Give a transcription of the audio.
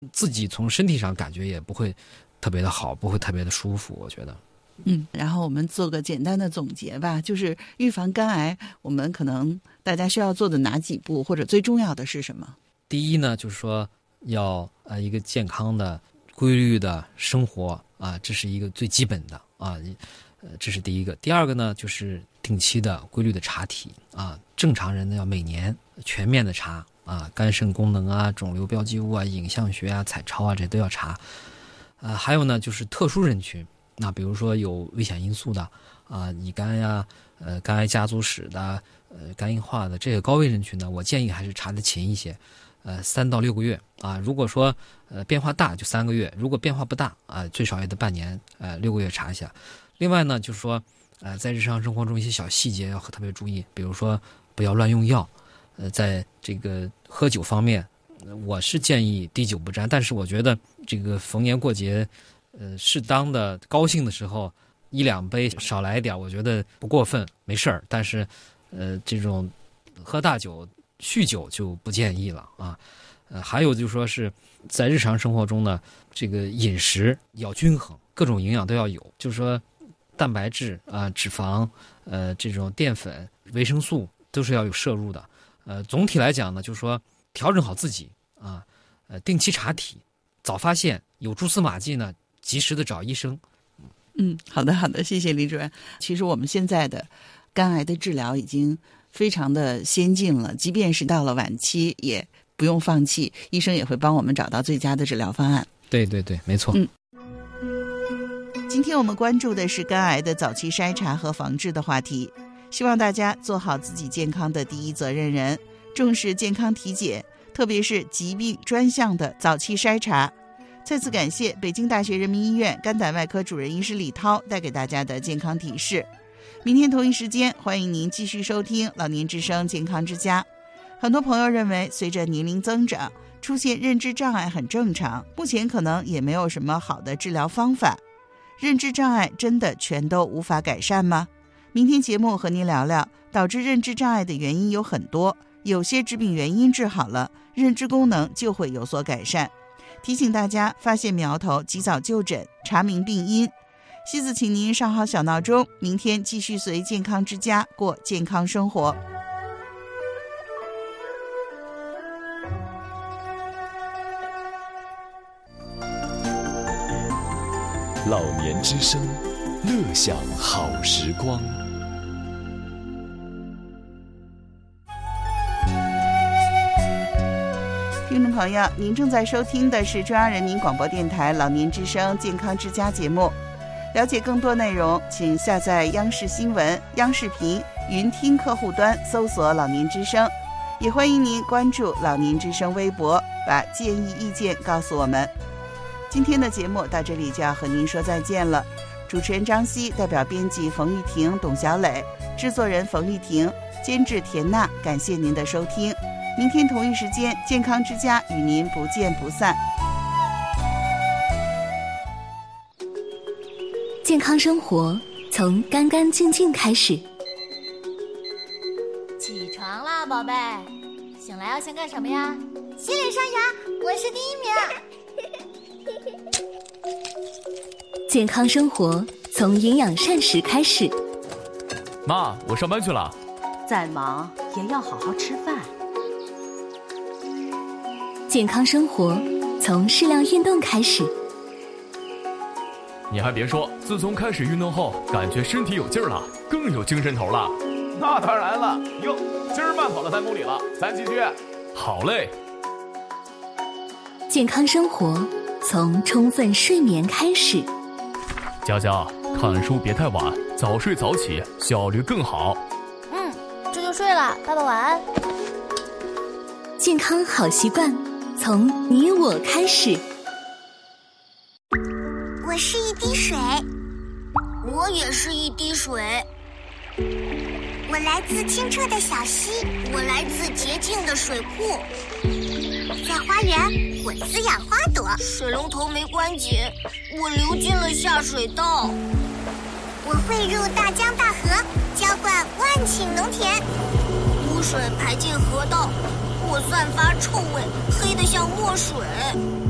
自己从身体上感觉也不会特别的好，不会特别的舒服，我觉得。 然后我们做个简单的总结吧，就是预防肝癌，我们可能大家需要做的哪几步，或者最重要的是什么？ 第一呢，就是说要一个健康的、规律的生活啊，这是一个最基本的啊，这是第一个。第二个呢，就是定期的、规律的查体啊，正常人呢要每年全面的查啊，肝肾功能啊、肿瘤标记物啊、影像学啊、彩超啊，这都要查。还有呢，就是特殊人群，那比如说有危险因素的啊，乙肝呀、肝癌家族史的、肝硬化的这个高危人群呢，我建议还是查得勤一些。3到6个月啊，如果说变化大就3个月，如果变化不大啊，最少也得半年，6个月查一下。另外呢，就是说在日常生活中一些小细节要特别注意，比如说不要乱用药，在这个喝酒方面，我是建议滴酒不沾，但是我觉得这个逢年过节，适当的高兴的时候1、2杯少来一点，我觉得不过分，没事儿。但是这种喝大酒、酗酒就不建议了啊。还有就是说是在日常生活中呢，这个饮食要均衡，各种营养都要有，就是说蛋白质啊、脂肪、这种淀粉、维生素都是要有摄入的。总体来讲呢，就是说调整好自己啊，定期查体，早发现，有蛛丝马迹呢，及时的找医生。 好的，谢谢李主任。其实我们现在的肝癌的治疗已经非常的先进了，即便是到了晚期也不用放弃，医生也会帮我们找到最佳的治疗方案。 对，没错。 今天我们关注的是肝癌的早期筛查和防治的话题，希望大家做好自己健康的第一责任人，重视健康体检，特别是疾病专项的早期筛查。再次感谢北京大学人民医院肝胆外科主任医师李涛带给大家的健康提示。明天同一时间，欢迎您继续收听老年之声健康之家。很多朋友认为随着年龄增长，出现认知障碍很正常，目前可能也没有什么好的治疗方法。认知障碍真的全都无法改善吗？明天节目和您聊聊，导致认知障碍的原因有很多，有些致病原因治好了，认知功能就会有所改善。提醒大家发现苗头，及早就诊，查明病因。西子请您上好小闹钟，明天继续随健康之家过健康生活。 老年之声，乐享好时光。 听众朋友，您正在收听的是中央人民广播电台老年之声健康之家节目。了解更多内容，请下载央视新闻、央视频云听客户端，搜索老年之声。也欢迎您关注老年之声微博，把建议意见告诉我们。今天的节目到这里就要和您说再见了。主持人张希，代表编辑冯玉婷、董小磊，制作人冯玉婷，监制田娜，感谢您的收听。明天同一时间，健康之家与您不见不散。 健康生活从干干净净开始。 起床啦，宝贝！醒来要先干什么呀？ 洗脸刷牙，我是第一名。 健康生活从营养膳食开始。 妈，我上班去了。 再忙也要好好吃饭。 健康生活从适量运动开始。 你还别说，自从开始运动后，感觉身体有劲儿了，更有精神头了。 那当然了，哟，今儿慢跑了3公里了，咱继续。 好嘞。 健康生活从充分睡眠开始。 佳佳，看书别太晚，早睡早起，效率更好。 这就睡了，爸爸晚安。 健康好习惯从你我开始。 我是一滴水， 我也是一滴水。 我来自清澈的小溪， 我来自洁净的水库。 在花园，我滋养花朵。 水龙头没关紧，我流进了下水道。 我汇入大江大河，浇灌万顷农田。 污水排进河道，我散发臭味，黑得像墨水。